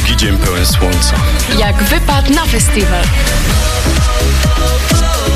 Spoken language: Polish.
Drugi dzień pełen słońca. Jak wypad na festiwal.